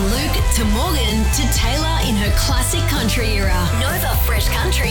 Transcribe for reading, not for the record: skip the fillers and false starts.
Luke to Morgan to Taylor in her classic country era. Nova Fresh Country.